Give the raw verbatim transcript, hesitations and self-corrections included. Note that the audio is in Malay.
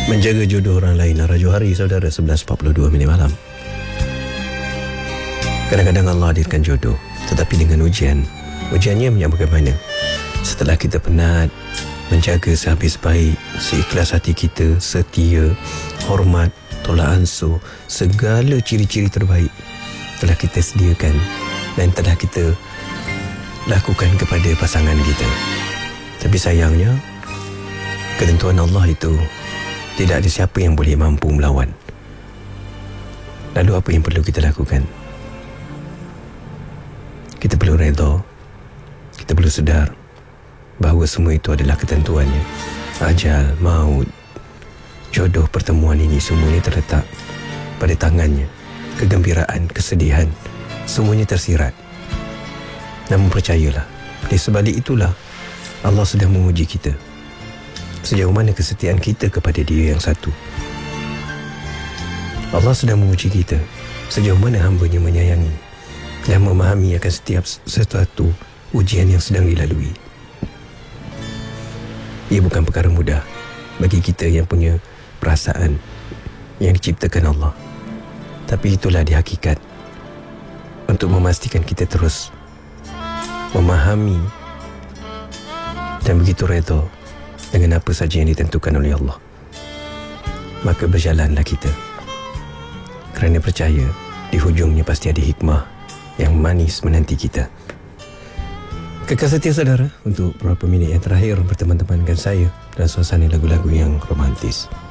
Menjaga jodoh orang lain. Rajo Hari, saudara, sebelas empat puluh dua minit malam. Kadang-kadang Allah hadirkan jodoh, tetapi dengan ujian. Ujiannya yang bagaimana? Setelah kita penat menjaga sehabis baik, seikhlas hati kita, setia, hormat, tolak ansur, segala ciri-ciri terbaik telah kita sediakan dan telah kita lakukan kepada pasangan kita. Tapi sayangnya, ketentuan Allah itu tidak ada siapa yang boleh mampu melawan. Lalu apa yang perlu kita lakukan? Kita perlu redha. Kita perlu sedar bahawa semua itu adalah ketentuannya. Ajal, maut, jodoh, pertemuan ini semuanya terletak pada tangannya. Kegembiraan, kesedihan, semuanya tersirat. Namun percayalah, di sebalik itulah Allah sedang menguji kita. Sejauh mana kesetiaan kita kepada Dia yang satu. Allah sedang menguji kita sejauh mana hamba-Nya menyayangi dan memahami akan setiap sesuatu ujian yang sedang dilalui. Ia bukan perkara mudah bagi kita yang punya perasaan yang diciptakan Allah. Tapi itulah di hakikat untuk memastikan kita terus memahami dan begitu redha dengan apa saja yang ditentukan oleh Allah. Maka berjalanlah kita, kerana percaya di hujungnya pasti ada hikmah yang manis menanti kita. Kekal setia saudara untuk beberapa minit yang terakhir berteman-teman dengan saya dalam suasana lagu-lagu yang romantis.